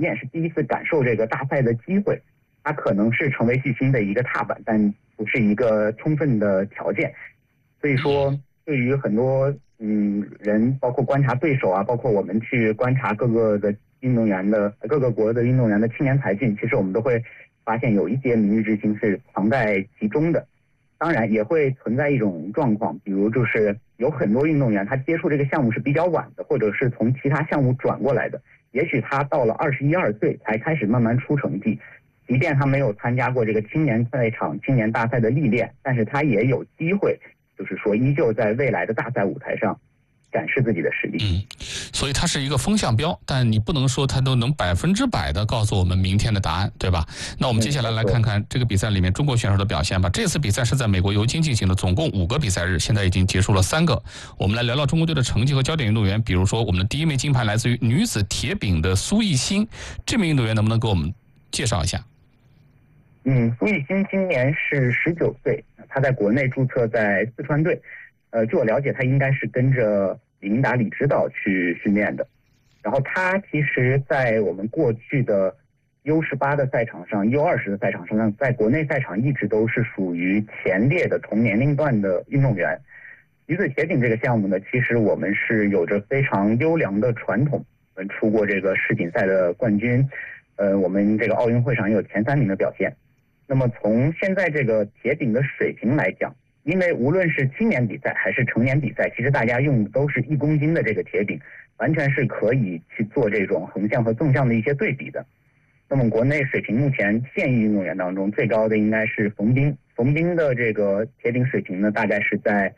验，是第一次感受这个大赛的机会。它可能是成为巨星的一个踏板，但不是一个充分的条件。所以说，对于很多人，包括观察对手啊，包括我们去观察各个的运动员的各个国的运动员的青年才俊，其实我们都会发现有一些明日之星是藏在其中的。当然也会存在一种状况，比如就是有很多运动员他接触这个项目是比较晚的，或者是从其他项目转过来的，也许他到了21、22岁才开始慢慢出成绩。即便他没有参加过这个青年赛场、青年大赛的历练，但是他也有机会，就是说依旧在未来的大赛舞台上展示自己的实力。 所以它是一个风向标，但你不能说它都能100%的告诉我们明天的答案，对吧？那我们接下来来看看这个比赛里面中国选手的表现吧。这次比赛是在美国尤金进行的，总共5个比赛日，现在已经结束了3个。我们来聊聊中国队的成绩和焦点运动员，比如说我们的第1枚金牌来自于女子铁饼的苏艺兴，这名运动员能不能给我们介绍一下？ 苏艺兴今年是19岁，他在国内注册在四川队。据我了解，他应该是跟着李明达李指导去训练的。然后他其实在我们过去的 U18 的赛场上、U20 的赛场上，在国内赛场一直都是属于前列的同年龄段的运动员。女子铁饼这个项目呢，其实我们是有着非常优良的传统，我们出过这个世锦赛的冠军，我们这个奥运会上也有前3名的表现。那么从现在这个铁饼的水平来讲，因为无论是青年比赛还是成年比赛，其实大家用的都是1公斤的这个铁饼，完全是可以去做这种横向和纵向的一些对比的。那么国内水平目前现役运动员当中最高的应该是冯彬，冯彬的这个铁饼水平呢，大概是在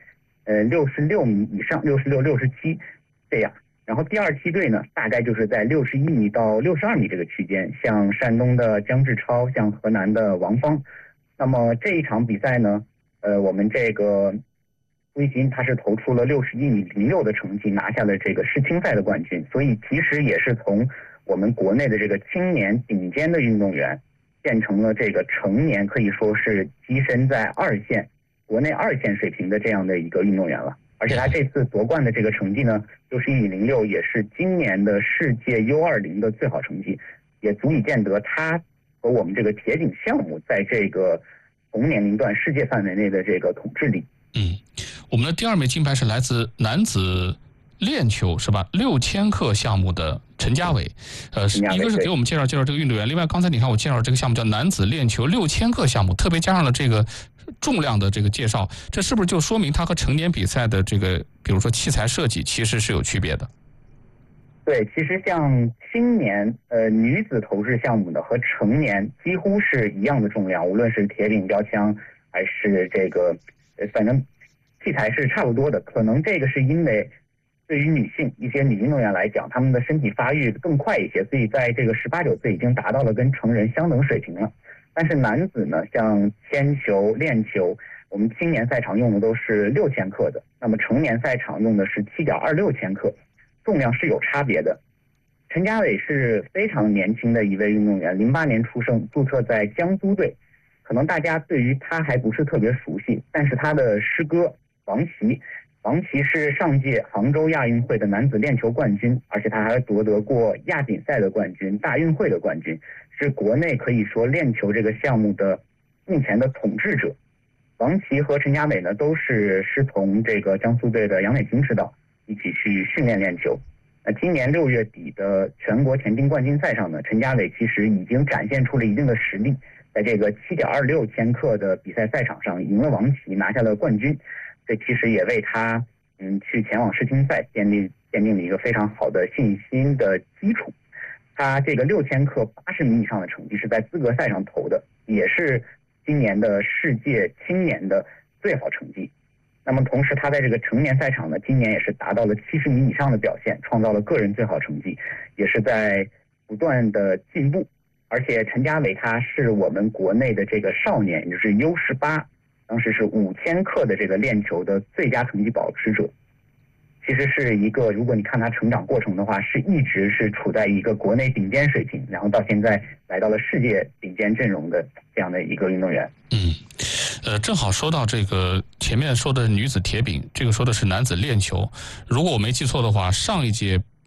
66米以上，66、67这样。然后第2梯队呢，大概就是在61米到62米这个区间，像山东的姜志超，像河南的王芳。那么这一场比赛呢，我们这个苏艺兴他是投出了61米06的成绩，拿下了这个世青赛的冠军。所以其实也是从我们国内的这个青年顶尖的运动员，变成了这个成年可以说是跻身在2线、国内2线水平的这样的一个运动员了。而且他这次夺冠的这个成绩呢，61米06也是今年的世界 U20 的最好成绩，也足以见得他和我们这个铁饼项目在这个同年龄段世界范围内的这个统治力。 我们的第2枚金牌是来自男子链球，是吧？6000克项目的陈家伟，一个是给我们介绍这个运动员，另外刚才你看我介绍这个项目叫男子链球6000克项目，特别加上了这个重量的这个介绍，这是不是就说明它和成年比赛的这个，比如说器材设计其实是有区别的？ 对，其实像青年女子投掷项目的和成年几乎是一样的重量，无论是铁饼、标枪还是这个反正器材是差不多的。可能这个是因为对于女性一些女运动员来讲，她们的身体发育更快一些，所以在这个18、19岁已经达到了跟成人相等水平了。但是男子呢，像铅球、链球，我们青年赛场用的都是6000克的，那么成年赛场用的是7.26千克，重量是有差别的。陈家伟是非常年轻的一位运动员，08年出生，注册在江苏队。可能大家对于他还不是特别熟悉，但是他的师哥王琦是上届杭州亚运会的男子链球冠军，而且他还夺得过亚锦赛的冠军、大运会的冠军，是国内可以说链球这个项目的目前的统治者。王琦和陈家伟呢，都是师从这个江苏队的杨磊金指导一起去训练链球。今年6月底的全国田径冠军赛上呢，陈家伟其实已经展现出了一定的实力，在这个7.26千克的比赛赛场上赢了王琦，拿下了冠军。这其实也为他去前往世青赛奠定了一个非常好的信心的基础。他这个6000克80米以上的成绩是在资格赛上投的，也是今年的世界青年的最好成绩。那么同时他在这个成年赛场呢，今年也是达到了70米以上的表现，创造了个人最好成绩，也是在不断的进步。而且陈家伟他是我们国内的这个少年，也就是 U18， 当时是5000克的这个链球的最佳成绩保持者。其实是一个，如果你看他成长过程的话，是一直是处在一个国内顶尖水平，然后到现在来到了世界顶尖阵容的这样的一个运动员。 正好说到这个前面说的女子铁饼，这个说的是男子链球。如果我没记错的话，上一届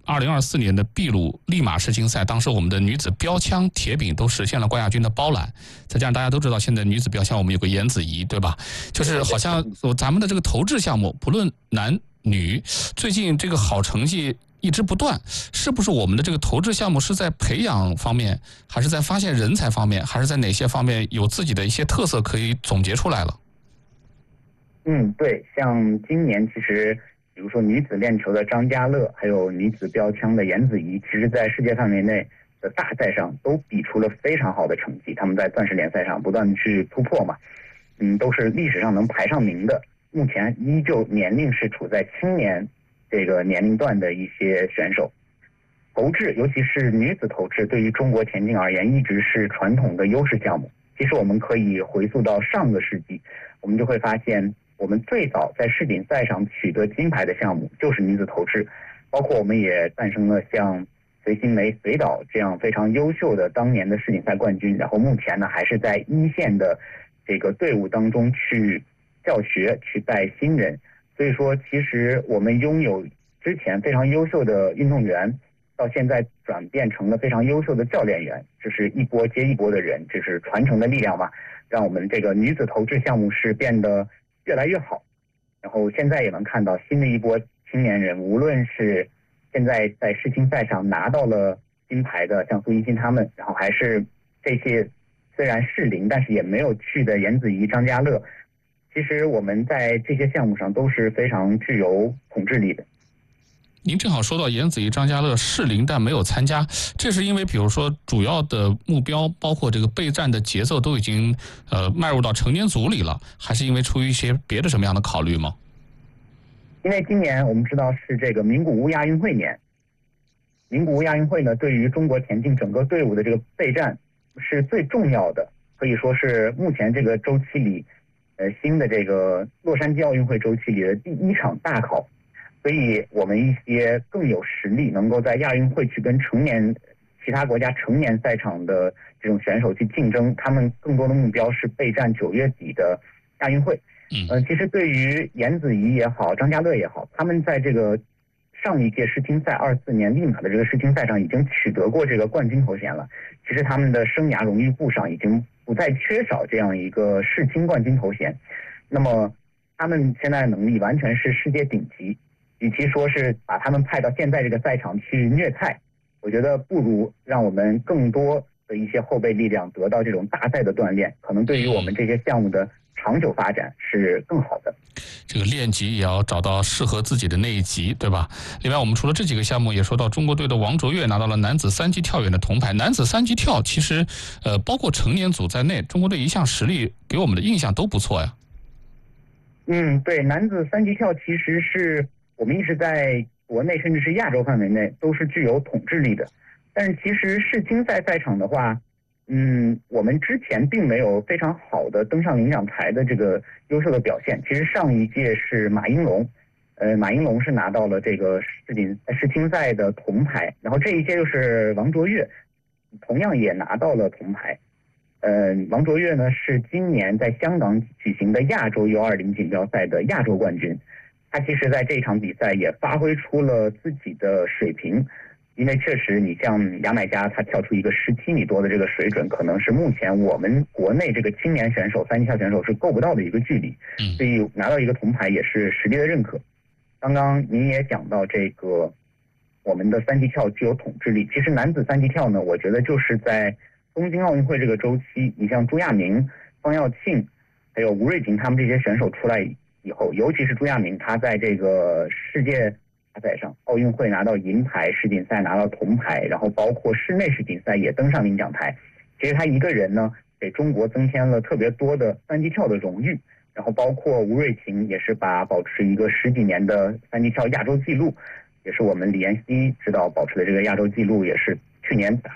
2024年的秘鲁利马世锦赛，当时我们的女子标枪、铁饼都实现了冠亚军的包揽。再加上大家都知道，现在女子标枪我们有个颜子怡，对吧？就是好像咱们的这个投掷项目，不论男女，最近这个好成绩一直不断，是不是我们的这个投掷项目是在培养方面，还是在发现人才方面，还是在哪些方面有自己的一些特色可以总结出来了？ 对，像今年其实，比如说女子链球的张家乐，还有女子标枪的颜子怡，其实在世界范围内的大赛上都比出了非常好的成绩。他们在钻石联赛上不断去突破嘛，都是历史上能排上名的。目前依旧年龄是处在青年这个年龄段的一些选手。投掷，尤其是女子投掷，对于中国田径而言，一直是传统的优势项目。其实我们可以回溯到上个世纪，我们就会发现，我们最早在世锦赛上取得金牌的项目就是女子投掷，包括我们也诞生了像隋新梅、隋导这样非常优秀的当年的世锦赛冠军，然后目前呢还是在一线的这个队伍当中去教学、去带新人。所以说，其实我们拥有之前非常优秀的运动员，到现在转变成了非常优秀的教练员，这是一波接一波的人，这是传承的力量嘛，让我们这个女子投掷项目是变得越来越好。然后现在也能看到新的一波青年人，无论是现在在世青赛上拿到了金牌的像苏一新他们，然后还是这些虽然适龄但是也没有去的颜子怡、张家乐，其实我们在这些项目上都是非常具有统治力的。 您正好说到颜子怡、张家乐适龄但没有参加，这是因为比如说主要的目标包括这个备战的节奏都已经迈入到成年组里了，还是因为出于一些别的什么样的考虑吗？ 因为今年我们知道是这个名古屋亚运会年，名古屋亚运会呢，对于中国田径整个队伍的这个备战是最重要的，可以说是目前这个周期里，新的这个洛杉矶奥运会周期里的第一场大考。所以我们一些更有实力，能够在亚运会去跟其他国家成年赛场的这种选手去竞争，他们更多的目标是备战9月底的亚运会。其实对于颜子怡也好，张家乐也好，他们在这个上一届世青赛24年利马的这个世青赛上已经取得过这个冠军头衔了。其实他们的生涯荣誉簿上已经不再缺少这样一个世青冠军头衔。那么他们现在的能力完全是世界顶级。与其说是把他们派到现在这个赛场去虐菜，我觉得不如让我们更多的一些后备力量得到这种大赛的锻炼，可能对于我们这些项目的长久发展是更好的。 这个练级也要找到适合自己的那一级，对吧？另外，我们除了这几个项目，也说到中国队的王卓越拿到了男子3级跳远的铜牌。男子3级跳其实，包括成年组在内，中国队一向实力给我们的印象都不错呀。 对，男子3级跳其实是我们一直在国内甚至是亚洲范围内都是具有统治力的。但是其实世青赛赛场的话，我们之前并没有非常好的登上领奖台的这个优秀的表现。其实上一届是马英龙，马英龙是拿到了这个世青赛的铜牌，然后这一届就是王卓越，同样也拿到了铜牌。王卓越呢是今年在香港举行的亚洲 U20 锦标赛的亚洲冠军。他其实在这场比赛也发挥出了自己的水平，因为确实你像牙买加他跳出一个17米多的这个水准，可能是目前我们国内这个青年选手3级跳选手是够不到的一个距离，所以拿到一个铜牌也是实力的认可。刚刚您也讲到这个我们的3级跳具有统治力，其实男子3级跳呢，我觉得就是在东京奥运会这个周期，你像朱亚明、方耀庆还有吴瑞婷他们这些选手出来以后，尤其是朱亚明，他在这个世界大赛上，奥运会拿到银牌，世锦赛拿到铜牌，然后包括室内世锦赛也登上领奖台。其实他一个人呢，给中国增添了特别多的3级跳的荣誉。然后包括吴瑞婷也是保持一个10几年的3级跳亚洲纪录，也是我们李彦希指导保持的这个亚洲纪录，也是去年